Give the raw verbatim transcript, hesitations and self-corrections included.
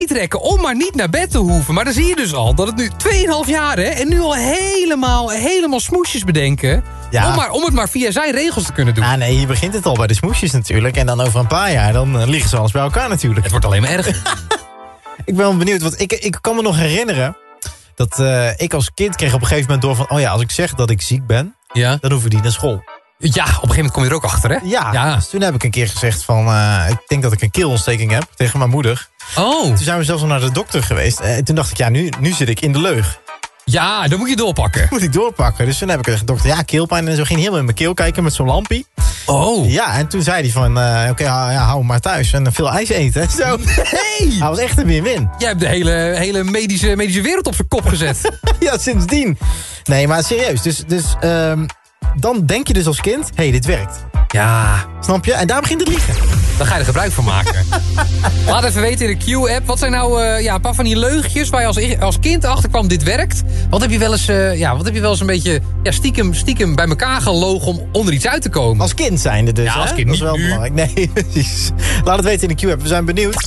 trekken om maar niet naar bed te hoeven. Maar dan zie je dus al dat het nu tweeënhalf jaar hè, en nu al helemaal, helemaal smoesjes bedenken. Ja. Om, maar, om het maar via zijn regels te kunnen doen. Ah nee, hier begint het al bij de smoesjes natuurlijk. En dan over een paar jaar, dan uh, liggen ze alles bij elkaar natuurlijk. Het wordt alleen maar erger. Ik ben wel benieuwd, want ik, ik kan me nog herinneren... dat uh, ik als kind kreeg op een gegeven moment door van... oh ja, als ik zeg dat ik ziek ben, ja. dan hoef ik niet naar school. Ja, op een gegeven moment kom je er ook achter, hè? Ja, ja. Dus toen heb ik een keer gezegd van... Uh, ik denk dat ik een keelontsteking heb tegen mijn moeder. Oh. Toen zijn we zelfs al naar de dokter geweest. En toen dacht ik, ja, nu, nu zit ik in de leug. Ja, dan moet je doorpakken. Moet ik doorpakken. Dus toen heb ik tegen de dokter, ja, keelpijn. En zo ging helemaal in mijn keel kijken met zo'n lampie. Oh. Ja, en toen zei hij van, uh, oké, okay, ja, hou hem maar thuis. En veel ijs eten. Zo. Hey. Hij was echt een win-win. Jij hebt de hele, hele medische, medische wereld op zijn kop gezet. Ja, sindsdien. Nee, maar serieus. Dus, dus um, dan denk je dus als kind, hé, hey, dit werkt. Ja. Snap je? En daar begint het liegen. Dan ga je er gebruik van maken. Laat even weten in de Q-app. Wat zijn nou uh, ja, een paar van die leugentjes waar je als, als kind achterkwam, dit werkt. Wat heb je wel eens, uh, ja, wat heb je wel eens een beetje ja, stiekem, stiekem bij elkaar gelogen om onder iets uit te komen? Als kind zijnde dus, ja, als hè? kind Dat is niet wel nu. belangrijk. Nee, precies. Laat het weten in de Q-app. We zijn benieuwd.